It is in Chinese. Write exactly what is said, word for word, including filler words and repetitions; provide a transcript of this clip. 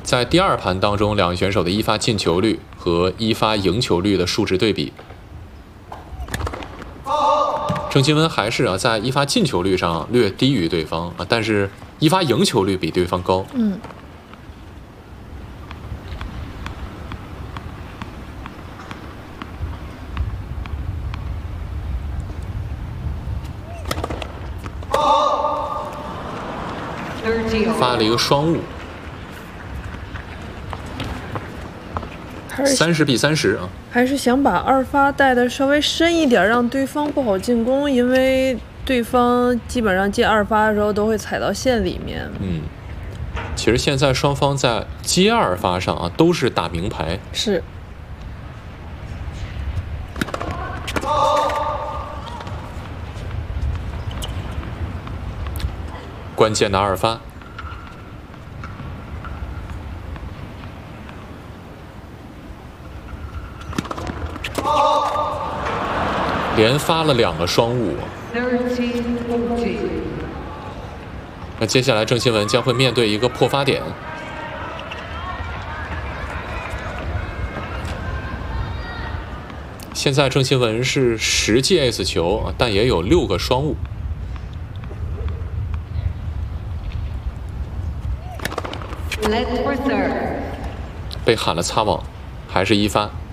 在第二盘当中，两位选手的一发进球率和一发赢球率的数值对比，郑钦文还是啊在一发进球率上略低于对方啊，但是一发赢球率比对方高。 嗯。 发了一个双误，三十比三十啊， 还是想把二发带的稍微深一点，让对方不好进攻，因为对方基本上接二发的时候都会踩到线里面。 嗯，其实现在双方在接二发上啊都是打明牌。 是。 关键的二发。 连发了两个双误，那接下来郑钦文将会面对一个破发点。现在郑钦文是十记 ace 球，但也有六个双误。被喊了擦网，还是一发。